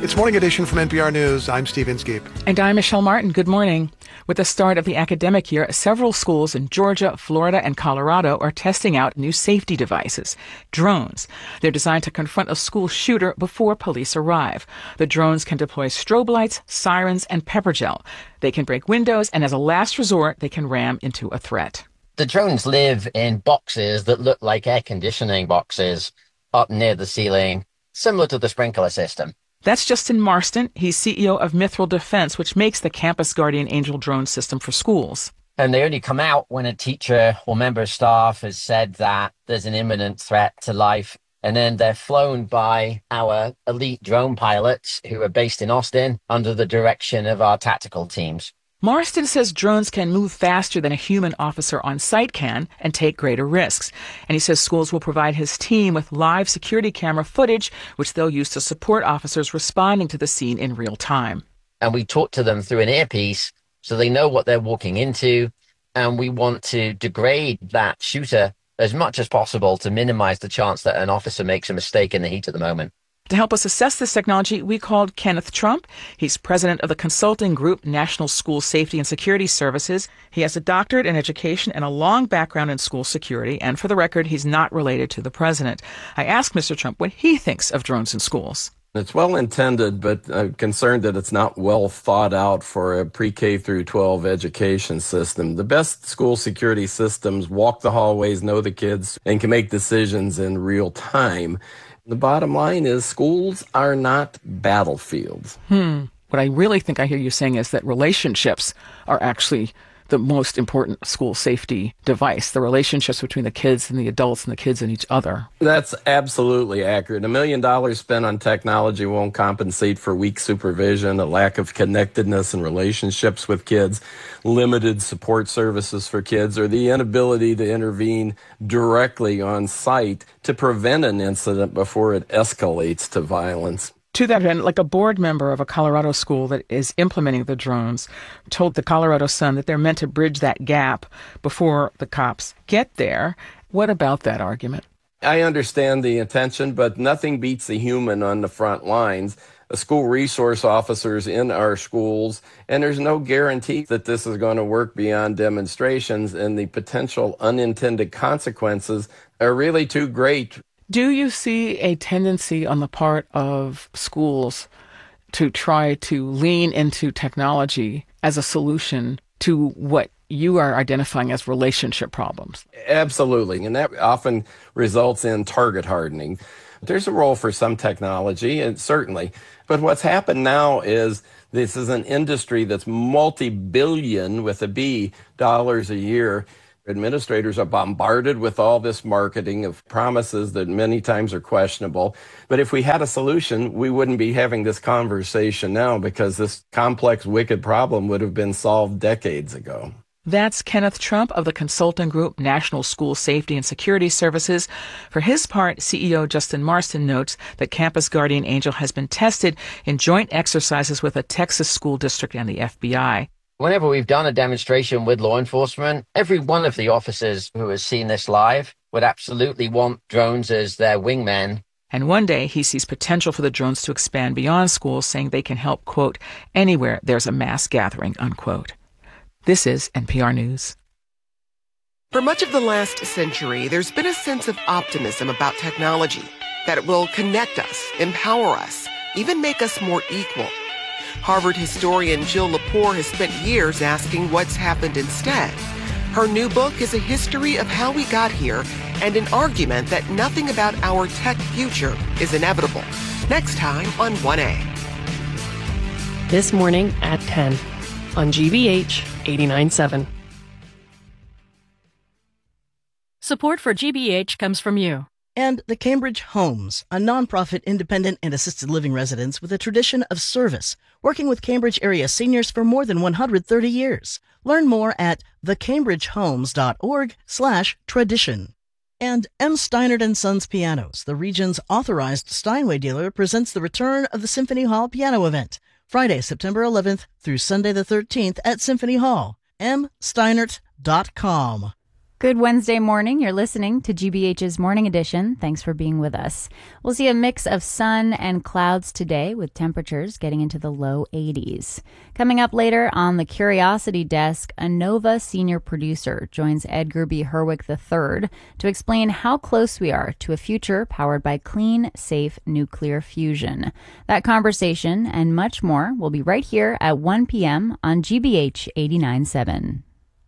It's Morning Edition from NPR News. I'm Steve Inskeep. And I'm Michelle Martin. Good morning. With the start of the academic year, several schools in Georgia, Florida, and Colorado are testing out new safety devices, drones. They're designed to confront a school shooter before police arrive. The drones can deploy strobe lights, sirens, and pepper gel. They can break windows, and as a last resort, they can ram into a threat. The drones live in boxes that look like air conditioning boxes up near the ceiling, similar to the sprinkler system. That's Justin Marston. He's CEO of Mithril Defense, which makes the Campus Guardian Angel drone system for schools. And they only come out when a teacher or member of staff has said that there's an imminent threat to life. And then they're flown by our elite drone pilots who are based in Austin under the direction of our tactical teams. Marston says drones can move faster than a human officer on site can and take greater risks. And he says schools will provide his team with live security camera footage, which they'll use to support officers responding to the scene in real time. And we talk to them through an earpiece so they know what they're walking into. And we want to degrade that shooter as much as possible to minimize the chance that an officer makes a mistake in the heat of the moment. To help us assess this technology, we called Kenneth Trump. He's president of the consulting group National School Safety and Security Services. He has a doctorate in education and a long background in school security. And for the record, he's not related to the president. I asked Mr. Trump what he thinks of drones in schools. It's well intended, but I'm concerned that it's not well thought out for a pre-K through 12 education system. The best school security systems walk the hallways, know the kids, and can make decisions in real time. The bottom line is schools are not battlefields. What I really think I hear you saying is that relationships are actually the most important school safety device, the relationships between the kids and the adults and the kids and each other. That's absolutely accurate. $1 million spent on technology won't compensate for weak supervision, a lack of connectedness and relationships with kids, limited support services for kids, or the inability to intervene directly on site to prevent an incident before it escalates to violence. To that end, like a board member of a Colorado school that is implementing the drones told the Colorado Sun that they're meant to bridge that gap before the cops get there. What about that argument? I understand the intention, but nothing beats the human on the front lines. The school resource officers in our schools, and there's no guarantee that this is going to work beyond demonstrations, and the potential unintended consequences are really too great. Do you see a tendency on the part of schools to try to lean into technology as a solution to what you are identifying as relationship problems? Absolutely, and that often results in target hardening. There's a role for some technology, and certainly, but what's happened now is this is an industry that's multi-billion, with a B, dollars a year. Administrators are bombarded with all this marketing of promises that many times are questionable. But if we had a solution, we wouldn't be having this conversation now, because this complex, wicked problem would have been solved decades ago. That's Kenneth Trump of the consulting group National School Safety and Security Services. For his part, CEO Justin Marston notes that Campus Guardian Angel has been tested in joint exercises with a Texas school district and the FBI. Whenever we've done a demonstration with law enforcement, every one of the officers who has seen this live would absolutely want drones as their wingmen. And one day he sees potential for the drones to expand beyond schools, saying they can help, quote, anywhere there's a mass gathering, unquote. This is NPR News. For much of the last century, there's been a sense of optimism about technology, that it will connect us, empower us, even make us more equal. Harvard historian Jill Lepore has spent years asking what's happened instead. Her new book is a history of how we got here and an argument that nothing about our tech future is inevitable. Next time on 1A. This morning at 10 on GBH 89.7. Support for GBH comes from you. And the Cambridge Homes, a nonprofit independent and assisted living residence with a tradition of service, working with Cambridge area seniors for more than 130 years. Learn more at thecambridgehomes.org/tradition. And M. Steinert & Sons Pianos, the region's authorized Steinway dealer, presents the return of the Symphony Hall Piano Event, Friday, September 11th through Sunday the 13th at Symphony Hall. msteinert.com. Good Wednesday morning. You're listening to GBH's Morning Edition. Thanks for being with us. We'll see a mix of sun and clouds today with temperatures getting into the low 80s. Coming up later on the Curiosity Desk, a NOVA senior producer joins Edgar B. Herwick III to explain how close we are to a future powered by clean, safe nuclear fusion. That conversation and much more will be right here at 1 p.m. on GBH 89.7.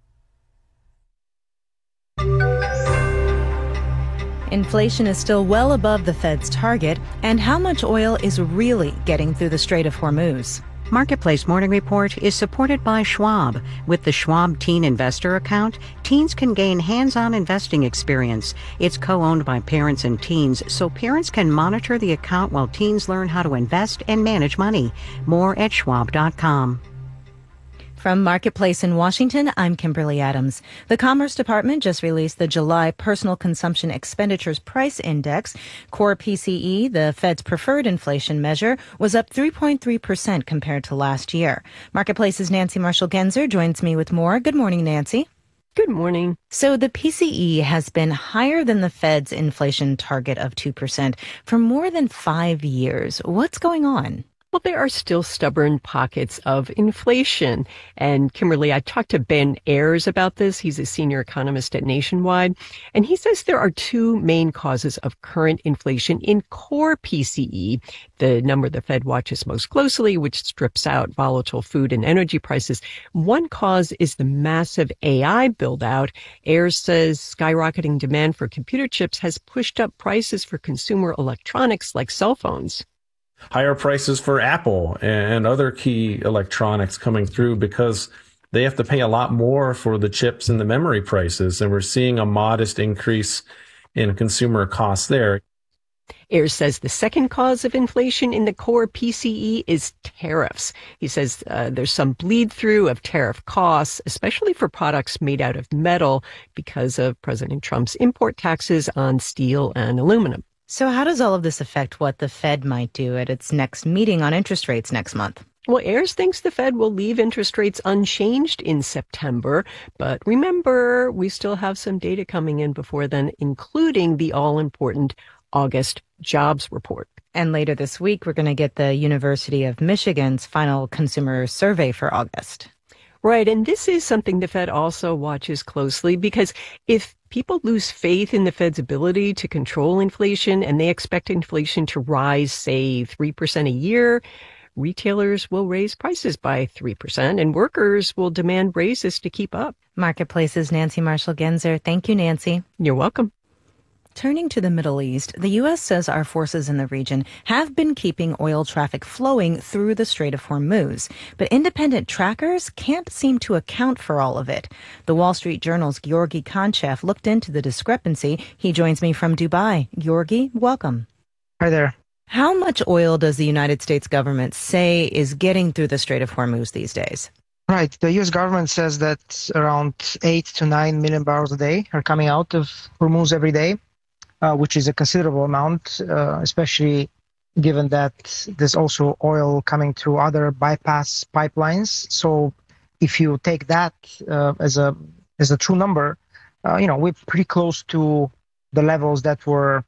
Inflation is still well above the Fed's target, and how much oil is really getting through the Strait of Hormuz? Marketplace Morning Report is supported by Schwab. With the Schwab Teen Investor account, teens can gain hands-on investing experience. It's co-owned by parents and teens, so parents can monitor the account while teens learn how to invest and manage money. More at schwab.com. From Marketplace in Washington, I'm Kimberly Adams. The Commerce Department just released the July Personal Consumption Expenditures Price Index. Core PCE, the Fed's preferred inflation measure, was up 3.3% compared to last year. Marketplace's Nancy Marshall-Genzer joins me with more. Good morning, Nancy. Good morning. So the PCE has been higher than the Fed's inflation target of 2% for more than 5 years. What's going on? Well, there are still stubborn pockets of inflation. And Kimberly, I talked to Ben Ayers about this. He's a senior economist at Nationwide. And he says there are two main causes of current inflation in core PCE, the number the Fed watches most closely, which strips out volatile food and energy prices. One cause is the massive AI build out. Ayers says skyrocketing demand for computer chips has pushed up prices for consumer electronics like cell phones. Higher prices for Apple and other key electronics coming through because they have to pay a lot more for the chips and the memory prices. And we're seeing a modest increase in consumer costs there. Ayers says the second cause of inflation in the core PCE is tariffs. He says there's some bleed through of tariff costs, especially for products made out of metal because of President Trump's import taxes on steel and aluminum. So how does all of this affect what the Fed might do at its next meeting on interest rates next month? Well, Ayers thinks the Fed will leave interest rates unchanged in September. But remember, we still have some data coming in before then, including the all-important August jobs report. And later this week, we're going to get the University of Michigan's final consumer survey for August. Right. And this is something the Fed also watches closely because if people lose faith in the Fed's ability to control inflation and they expect inflation to rise, say, 3% a year, retailers will raise prices by 3% and workers will demand raises to keep up. Marketplace's Nancy Marshall-Genzer. Thank you, Nancy. You're welcome. Turning to the Middle East, the U.S. says our forces in the region have been keeping oil traffic flowing through the Strait of Hormuz, but independent trackers can't seem to account for all of it. The Wall Street Journal's Georgi Konchev looked into the discrepancy. He joins me from Dubai. Georgi, welcome. Hi there. How much oil does the United States government say is getting through the Strait of Hormuz these days? Right. The U.S. government says that around 8 to 9 million barrels a day are coming out of Hormuz every day. Which is a considerable amount, especially given that there's also oil coming through other bypass pipelines. So if you take that as a true number, we're pretty close to the levels that were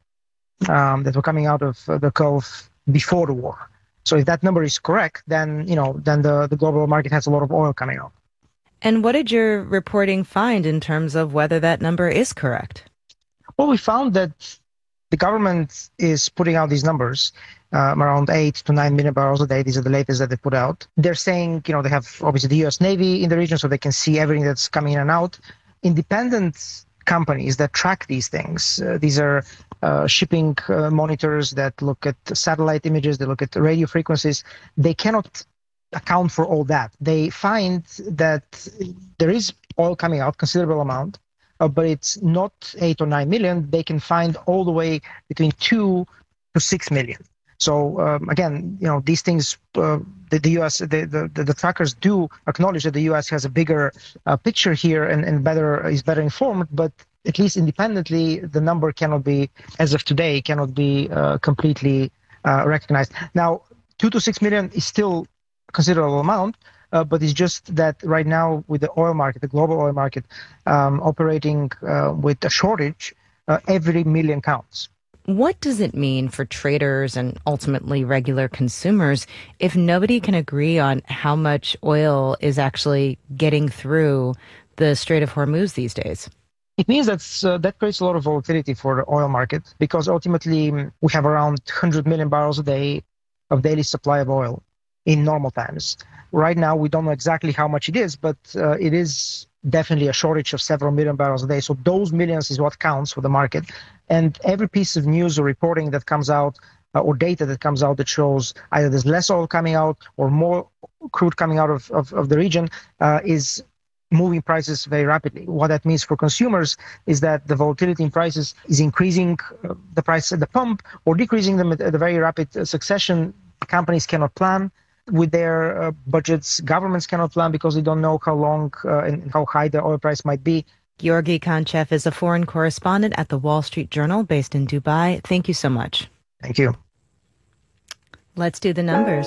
coming out of the Gulf before the war. So if that number is correct, then the global market has a lot of oil coming out. And what did your reporting find in terms of whether that number is correct? Well, we found that the government is putting out these numbers, around 8 to 9 million barrels a day. These are the latest that they put out. They're saying, they have obviously the U.S. Navy in the region, so they can see everything that's coming in and out. Independent companies that track these things, these are shipping monitors that look at satellite images, they look at radio frequencies. They cannot account for all that. They find that there is oil coming out, considerable amount, but it's not 8 or 9 million. They can find all the way between 2 to 6 million. So again, these things, the U.S., the trackers do acknowledge that the U.S. has a bigger picture here and is better informed, but at least independently, the number cannot be, as of today, completely recognized. Now, 2 to 6 million is still a considerable amount, but it's just that right now with the oil market, the global oil market, operating with a shortage, every million counts. What does it mean for traders and ultimately regular consumers if nobody can agree on how much oil is actually getting through the Strait of Hormuz these days? It means that creates a lot of volatility for the oil market, because ultimately we have around 100 million barrels a day of daily supply of oil in normal times. Right now, we don't know exactly how much it is, but it is definitely a shortage of several million barrels a day. So those millions is what counts for the market. And every piece of news or reporting that comes out or data that comes out that shows either there's less oil coming out or more crude coming out of the region is moving prices very rapidly. What that means for consumers is that the volatility in prices is increasing the price at the pump or decreasing them at a very rapid succession. Companies cannot plan with their budgets. Governments cannot plan because they don't know how long and how high the oil price might be. Georgi Kanchev is a foreign correspondent at the Wall Street Journal based in Dubai. Thank you so much. Thank you. Let's do the numbers.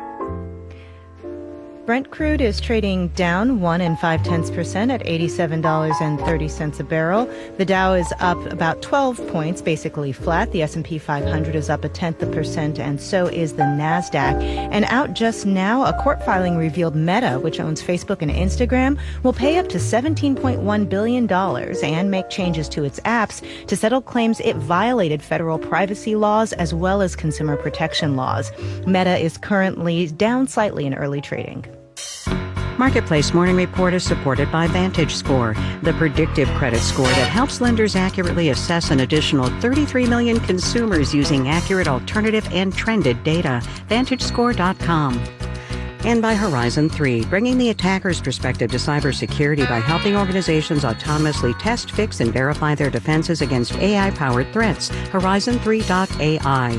Brent crude is trading down 1 0.5% at $87.30 a barrel. The Dow is up about 12 points, basically flat. The S&P 500 is up 0.1%, and so is the NASDAQ. And out just now, a court filing revealed Meta, which owns Facebook and Instagram, will pay up to $17.1 billion and make changes to its apps to settle claims it violated federal privacy laws as well as consumer protection laws. Meta is currently down slightly in early trading. Marketplace Morning Report is supported by VantageScore, the predictive credit score that helps lenders accurately assess an additional 33 million consumers using accurate alternative and trended data. VantageScore.com. And by Horizon 3, bringing the attacker's perspective to cybersecurity by helping organizations autonomously test, fix, and verify their defenses against AI-powered threats. Horizon3.ai.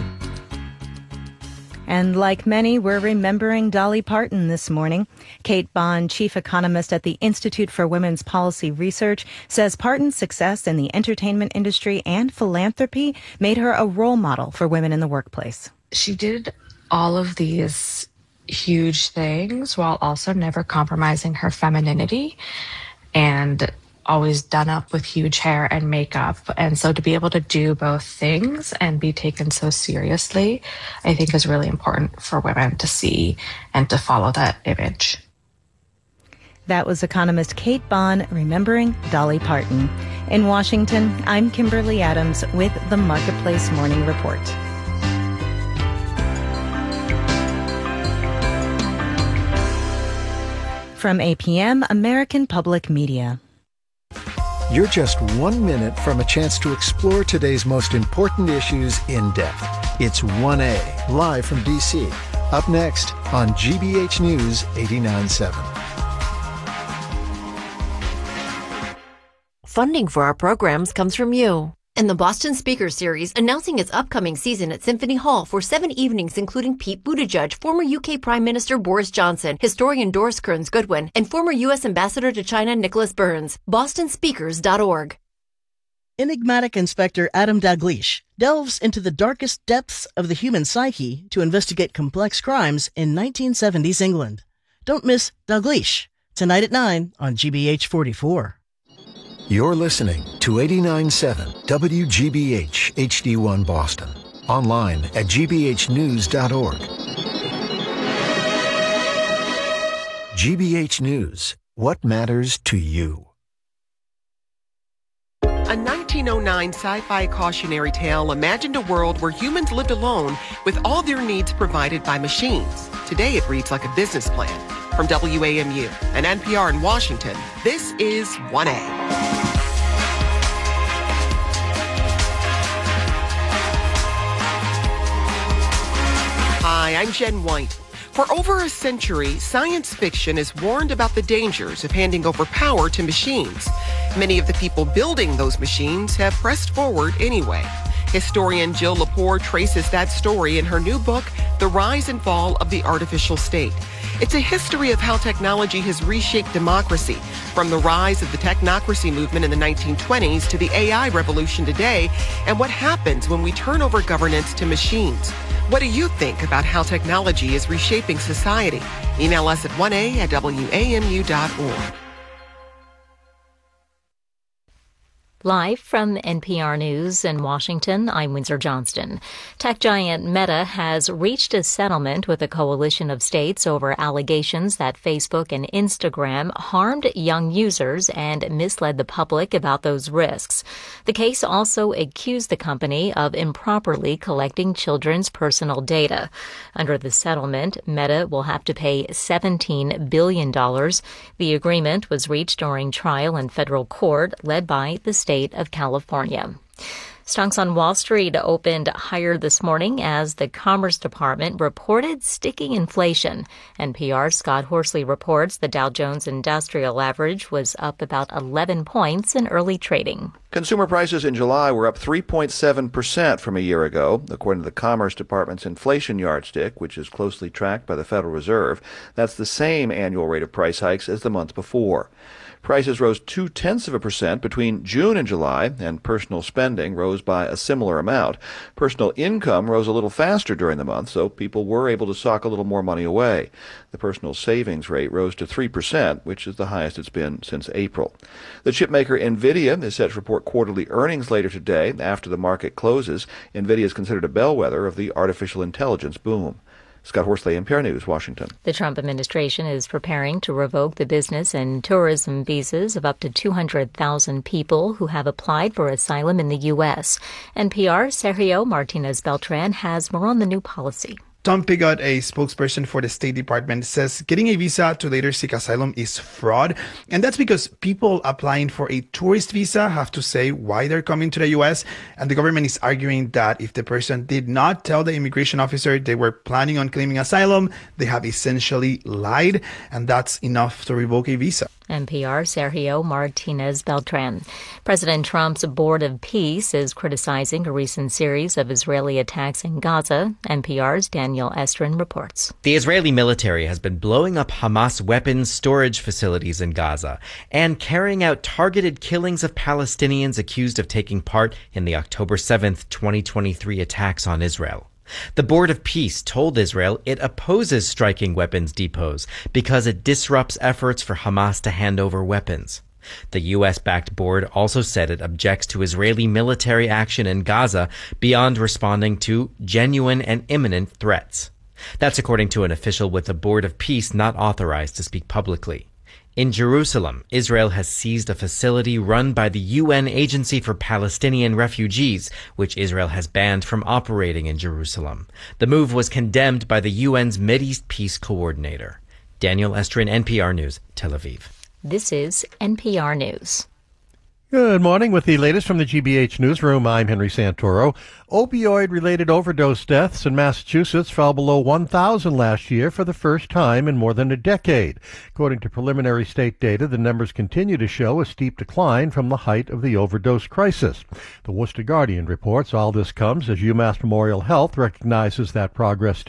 And like many, we're remembering Dolly Parton this morning. Kate Bond, chief economist at the Institute for Women's Policy Research, says Parton's success in the entertainment industry and philanthropy made her a role model for women in the workplace. She did all of these huge things while also never compromising her femininity, and always done up with huge hair and makeup. And so to be able to do both things and be taken so seriously, I think is really important for women to see and to follow that image. That was economist Kate Bond remembering Dolly Parton. In Washington, I'm Kimberly Adams with the Marketplace Morning Report. From APM, American Public Media. You're just 1 minute from a chance to explore today's most important issues in depth. It's 1A, live from D.C. Up next on GBH News 89.7. Funding for our programs comes from you. And the Boston Speaker Series announcing its upcoming season at Symphony Hall for 7 evenings, including Pete Buttigieg, former UK Prime Minister Boris Johnson, historian Doris Kearns Goodwin, and former U.S. Ambassador to China Nicholas Burns. BostonSpeakers.org. Enigmatic Inspector Adam Dalgleish delves into the darkest depths of the human psyche to investigate complex crimes in 1970s England. Don't miss Dalgleish, tonight at 9 on GBH 44. You're listening to 89.7 WGBH HD1 Boston. Online at gbhnews.org. GBH News. What matters to you? A 1909 sci-fi cautionary tale imagined a world where humans lived alone with all their needs provided by machines. Today it reads like a business plan. From WAMU and NPR in Washington, this is 1A. Hi, I'm Jen White. For over a century, science fiction has warned about the dangers of handing over power to machines. Many of the people building those machines have pressed forward anyway. Historian Jill Lepore traces that story in her new book, The Rise and Fall of the Artificial State. It's a history of how technology has reshaped democracy, from the rise of the technocracy movement in the 1920s to the AI revolution today, and what happens when we turn over governance to machines. What do you think about how technology is reshaping society? Email us at 1a@wamu.org. Live from NPR News in Washington, I'm Windsor Johnston. Tech giant Meta has reached a settlement with a coalition of states over allegations that Facebook and Instagram harmed young users and misled the public about those risks. The case also accused the company of improperly collecting children's personal data. Under the settlement, Meta will have to pay $17 billion. The agreement was reached during trial in federal court led by the state of California. Stocks on Wall Street opened higher this morning as the Commerce Department reported sticking inflation. NPR's Scott Horsley reports the Dow Jones Industrial Average was up about 11 points in early trading. Consumer prices in July were up 3.7% from a year ago, according to the Commerce Department's inflation yardstick, which is closely tracked by the Federal Reserve. That's the same annual rate of price hikes as the month before. Prices rose 0.2% between June and July, and personal spending rose by a similar amount. Personal income rose a little faster during the month, so people were able to sock a little more money away. The personal savings rate rose to 3%, which is the highest it's been since April. The chipmaker NVIDIA is set to report quarterly earnings later today. After the market closes, NVIDIA is considered a bellwether of the artificial intelligence boom. Scott Horsley, NPR News, Washington. The Trump administration is preparing to revoke the business and tourism visas of up to 200,000 people who have applied for asylum in the U.S. NPR's Sergio Martinez Beltran has more on the new policy. Tom Pigott, a spokesperson for the State Department, says getting a visa to later seek asylum is fraud. And that's because people applying for a tourist visa have to say why they're coming to the U.S. And the government is arguing that if the person did not tell the immigration officer they were planning on claiming asylum, they have essentially lied. And that's enough to revoke a visa. NPR Sergio Martinez Beltran. President Trump's Board of Peace is criticizing a recent series of Israeli attacks in Gaza. NPR's Daniel Estrin reports. The Israeli military has been blowing up Hamas weapons storage facilities in Gaza and carrying out targeted killings of Palestinians accused of taking part in the October 7th, 2023 attacks on Israel. The Board of Peace told Israel it opposes striking weapons depots because it disrupts efforts for Hamas to hand over weapons. The U.S.-backed board also said it objects to Israeli military action in Gaza beyond responding to genuine and imminent threats. That's according to an official with the Board of Peace not authorized to speak publicly. In Jerusalem, Israel has seized a facility run by the UN Agency for Palestinian Refugees, which Israel has banned from operating in Jerusalem. The move was condemned by the UN's Mideast Peace Coordinator. Daniel Estrin, NPR News, Tel Aviv. This is NPR News. Good morning. With the latest from the GBH Newsroom, I'm Henry Santoro. Opioid-related overdose deaths in Massachusetts fell below 1,000 last year for the first time in more than a decade. According to preliminary state data, the numbers continue to show a steep decline from the height of the overdose crisis. The Worcester Guardian reports all this comes as UMass Memorial Health recognizes that progress